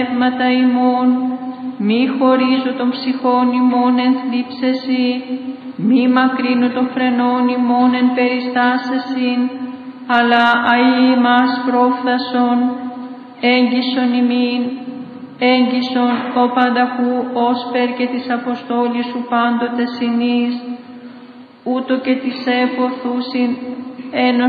πνεύματα ημών, μη χωρίζω των ψυχών ημών εν θλίψεσι, μη μακρύνω των φρενών ημών εν περιστάσεσιν, αλλά αεί ημάς πρόφθασον, έγκυσον ημίν, έγκυσον ο πανταχού όσπερ και της αποστόλης σου πάντοτε συνείς, ούτω και της έποθουσιν ένος